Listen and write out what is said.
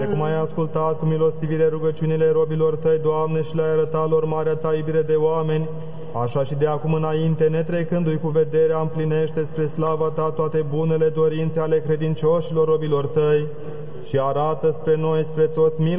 Cum ai ascultat cu milostivire rugăciunile robilor Tăi, Doamne, și le-ai arătat lor marea Ta iubire de oameni, așa și de acum înainte, netrecându-i cu vederea, împlinește spre slava Ta toate bunele dorințe ale credincioșilor robilor Tăi și arată spre noi, spre toți, mila